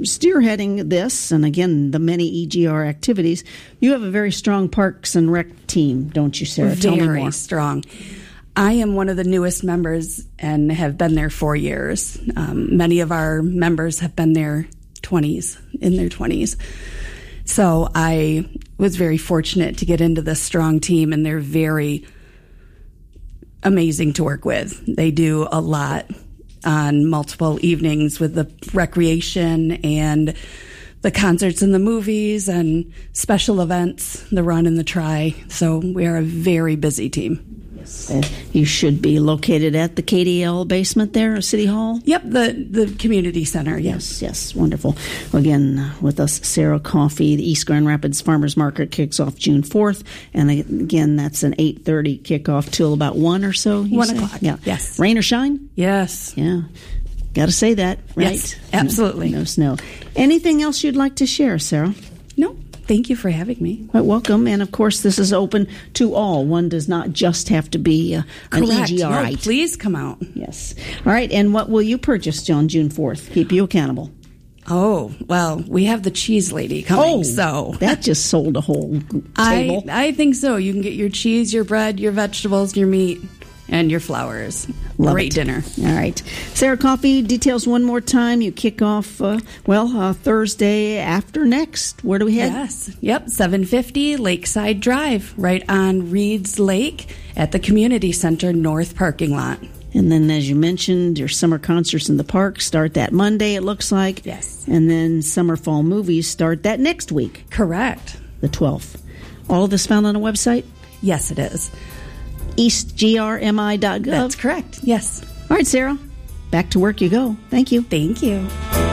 spearheading this, and again, the many EGR activities, you have a very strong Parks and Rec team, don't you, Sarah? Tell me more. Very strong. I am one of the newest members and have been there 4 years. Many of our members have been there in their 20s. So I was very fortunate to get into this strong team, and they're very amazing to work with. They do a lot on multiple evenings with the recreation and the concerts and the movies and special events, the run and the try. So we are a very busy team. You should be located at the KDL basement there, City Hall? Yep, the community center, yes. Yes, wonderful. Again, with us, Sarah Coffey. The East Grand Rapids Farmers Market kicks off June 4th. And again, that's an 8:30 kickoff till about 1 or so? 1 o'clock, yeah. Yes. Rain or shine? Yes. Yeah. Got to say that, right? Yes, absolutely. No snow. Anything else you'd like to share, Sarah? No. Thank you for having me. Quite welcome. And, of course, this is open to all. One does not just have to be an EGR. No, please come out. Yes. All right. And what will you purchase on June 4th? Keep you accountable. Oh, well, we have the cheese lady coming, so. That just sold a whole table. I think so. You can get your cheese, your bread, your vegetables, your meat, and your flowers. Great dinner. All right. Sarah Coffey, details one more time. You kick off, Thursday after next. Where do we head? Yes. Yep, 750 Lakeside Drive, right on Reed's Lake at the Community Center North parking lot. And then, as you mentioned, your summer concerts in the park start that Monday, it looks like. Yes. And then summer fall movies start that next week. Correct. The 12th. All of this found on a website? Yes, it is. eastgrmi.gov. That's correct. Yes. All right, Sarah. Back to work you go. Thank you. Thank you.